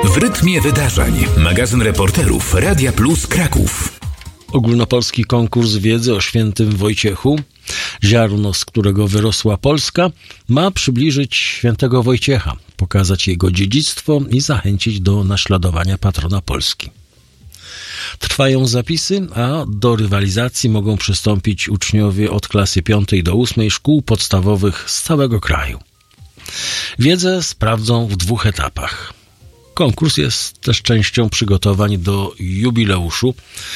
W rytmie wydarzeń. Magazyn reporterów Radia Plus Kraków. Ogólnopolski konkurs wiedzy o świętym Wojciechu, ziarno, z którego wyrosła Polska, ma przybliżyć świętego Wojciecha, pokazać jego dziedzictwo i zachęcić do naśladowania patrona Polski. Trwają zapisy, a do rywalizacji mogą przystąpić uczniowie od klasy 5 do 8 szkół podstawowych z całego kraju. Wiedzę sprawdzą w 2 etapach. Konkurs jest też częścią przygotowań do jubileuszu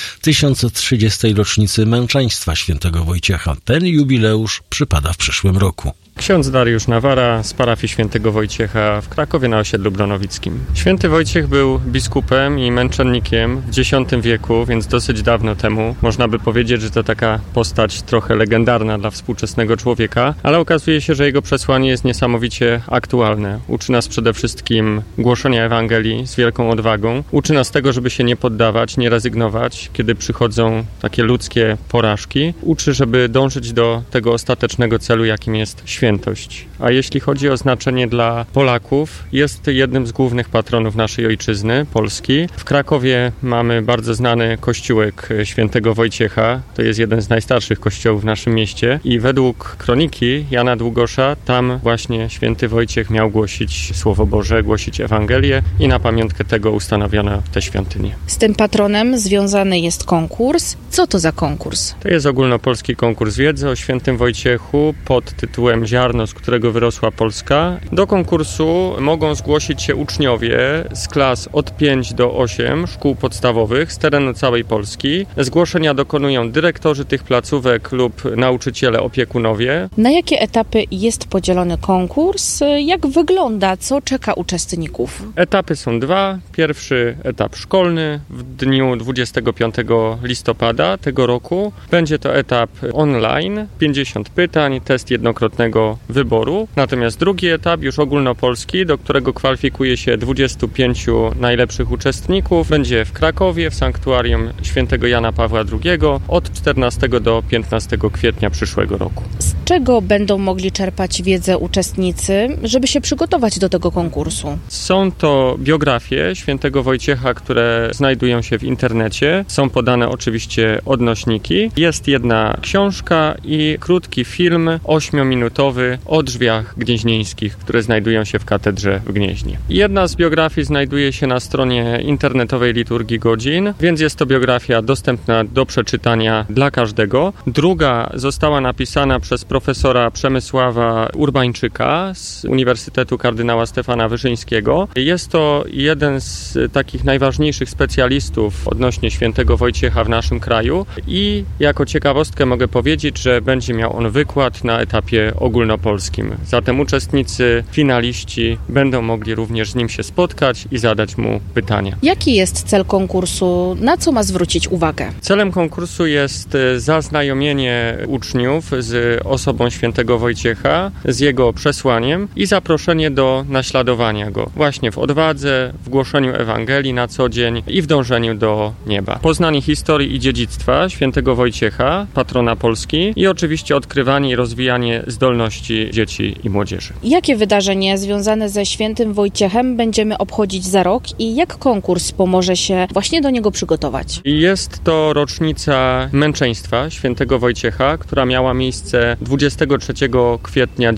1030. rocznicy męczeństwa świętego Wojciecha. Ten jubileusz przypada w przyszłym roku. Ksiądz Dariusz Nawara z parafii świętego Wojciecha w Krakowie na osiedlu Bronowickim. Święty Wojciech był biskupem i męczennikiem w X wieku, więc dosyć dawno temu. Można by powiedzieć, że to taka postać trochę legendarna dla współczesnego człowieka, ale okazuje się, że jego przesłanie jest niesamowicie aktualne. Uczy nas przede wszystkim głoszenia Ewangelii z wielką odwagą. Uczy nas tego, żeby się nie poddawać, nie rezygnować, kiedy przychodzą takie ludzkie porażki. Uczy, żeby dążyć do tego ostatecznego celu, jakim jest świętość. A jeśli chodzi o znaczenie dla Polaków, jest jednym z głównych patronów naszej ojczyzny, Polski. W Krakowie mamy bardzo znany kościółek świętego Wojciecha. To jest jeden z najstarszych kościołów w naszym mieście i według kroniki Jana Długosza tam właśnie święty Wojciech miał głosić Słowo Boże, głosić Ewangelię i na pamiątkę tego ustanowiono tę świątynię. Z tym patronem związany jest konkurs. Co to za konkurs? To jest ogólnopolski konkurs wiedzy o świętym Wojciechu pod tytułem Ziarno, z którego wyrosła Polska. Do konkursu mogą zgłosić się uczniowie z klas od 5 do 8 szkół podstawowych z terenu całej Polski. Zgłoszenia dokonują dyrektorzy tych placówek lub nauczyciele, opiekunowie. Na jakie etapy jest podzielony konkurs? Jak wygląda? Co czeka uczestników? Etapy są 2. Pierwszy etap szkolny w dniu 25 listopada tego roku. Będzie to etap online, 50 pytań, test jednokrotnego wyboru. Natomiast drugi etap, już ogólnopolski, do którego kwalifikuje się 25 najlepszych uczestników, będzie w Krakowie, w sanktuarium świętego Jana Pawła II od 14 do 15 kwietnia przyszłego roku. Z czego będą mogli czerpać wiedzę uczestnicy, żeby się przygotować do tego konkursu? Są to biografie świętego Wojciecha, które znajdują się w internecie. Są podane oczywiście odnośniki. Jest jedna książka i krótki film 8-minutowy o drzwiach gnieźnieńskich, które znajdują się w katedrze w Gnieźnie. Jedna z biografii znajduje się na stronie internetowej Liturgii Godzin, więc jest to biografia dostępna do przeczytania dla każdego. Druga została napisana przez profesora Przemysława Urbańczyka z Uniwersytetu Kardynała Stefana Wyszyńskiego. Jest to jeden z takich najważniejszych specjalistów odnośnie świętego Wojciecha w naszym kraju i jako ciekawostkę mogę powiedzieć, że będzie miał on wykład na etapie ogólnopolskim. Zatem uczestnicy, finaliści będą mogli również z nim się spotkać i zadać mu pytania. Jaki jest cel konkursu? Na co ma zwrócić uwagę? Celem konkursu jest zaznajomienie uczniów z osobą świętego Wojciecha, z jego przesłaniem i zaproszenie do naśladowania go właśnie w odwadze, w głoszeniu Ewangelii na co dzień i w dążeniu do nieba. Poznanie historii i dziedzictwa świętego Wojciecha, patrona Polski i oczywiście odkrywanie i rozwijanie zdolności dzieci i młodzieży. Jakie wydarzenie związane ze świętym Wojciechem będziemy obchodzić za rok i jak konkurs pomoże się właśnie do niego przygotować? Jest to rocznica męczeństwa świętego Wojciecha, która miała miejsce 23 kwietnia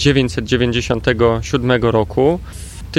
997 roku. W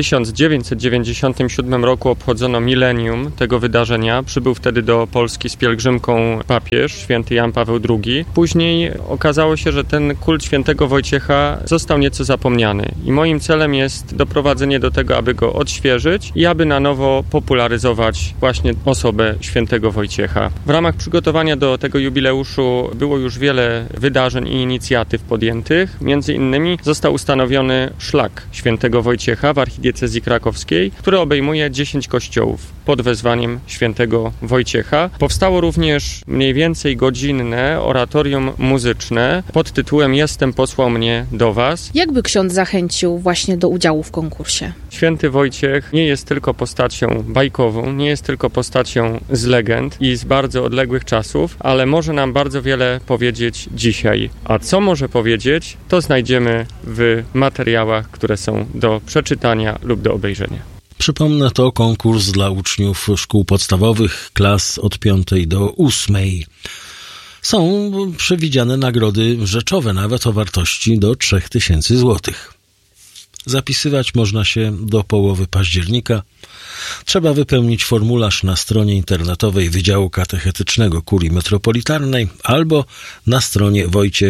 1997 roku obchodzono milenium tego wydarzenia. Przybył wtedy do Polski z pielgrzymką papież, święty Jan Paweł II. Później okazało się, że ten kult świętego Wojciecha został nieco zapomniany. I moim celem jest doprowadzenie do tego, aby go odświeżyć i aby na nowo popularyzować właśnie osobę świętego Wojciecha. W ramach przygotowania do tego jubileuszu było już wiele wydarzeń i inicjatyw podjętych. Między innymi został ustanowiony szlak świętego Wojciecha w archidiecezji krakowskiej, który obejmuje 10 kościołów pod wezwaniem świętego Wojciecha. Powstało również mniej więcej godzinne oratorium muzyczne pod tytułem Jestem posłał mnie do was. Jak by ksiądz zachęcił właśnie do udziału w konkursie? Święty Wojciech nie jest tylko postacią bajkową, nie jest tylko postacią z legend i z bardzo odległych czasów, ale może nam bardzo wiele powiedzieć dzisiaj. A co może powiedzieć, to znajdziemy w materiałach, które są do przeczytania lub do obejrzenia. Przypomnę, to konkurs dla uczniów szkół podstawowych, klas od 5 do 8. Są przewidziane nagrody rzeczowe, nawet o wartości do 3000 złotych. Zapisywać można się do połowy października. Trzeba wypełnić formularz na stronie internetowej Wydziału Katechetycznego Kurii Metropolitarnej albo na stronie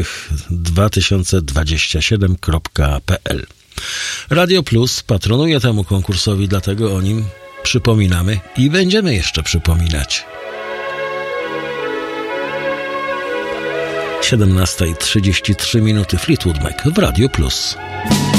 wojciech2027.pl. Radio Plus patronuje temu konkursowi, dlatego o nim przypominamy i będziemy jeszcze przypominać. 17:33 Fleetwood Mac w Radio Plus.